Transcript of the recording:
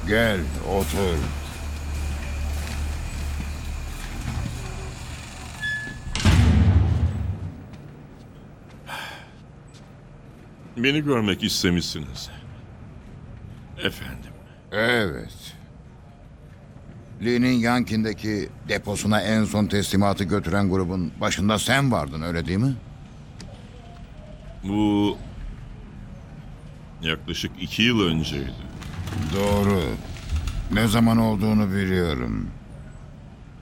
Gel, otur. Beni görmek istemişsiniz. Efendim. Evet. Lee'nin Yankin'deki deposuna en son teslimatı götüren grubun başında sen vardın, öyle değil mi? Bu yaklaşık 2 yıl önceydi. Doğru. Ne zaman olduğunu biliyorum.